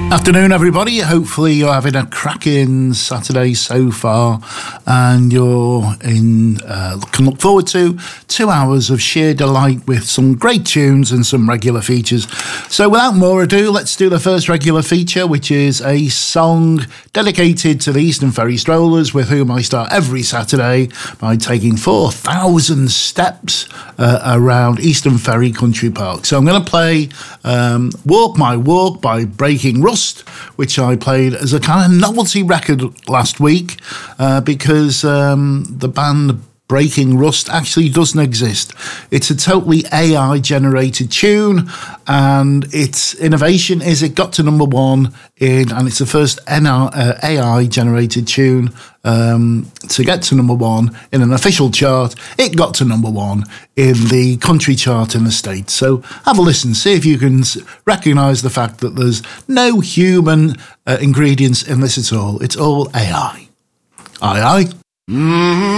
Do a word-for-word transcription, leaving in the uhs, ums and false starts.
Afternoon, everybody. Hopefully you're having a cracking Saturday so far, and you're in uh, can look forward to two hours of sheer delight with some great tunes and some regular features. So without more ado, let's do the first regular feature, which is a song dedicated to the Eastern Ferry Strollers, with whom I start every Saturday by taking four thousand steps uh, around Eastern Ferry Country Park. So I'm going to play um, Walk My Walk by Breaking Rust, which I played as a kind of novelty record last week uh, because um, the band Breaking Rust actually doesn't exist. It's a totally A I-generated tune, and its innovation is it got to number one in, and it's the first A I-generated tune um, to get to number one in an official chart. It got to number one in the country chart in the States. So have a listen, see if you can recognise the fact that there's no human uh, ingredients in this at all. It's all A I. Aye, aye. Mm-hmm.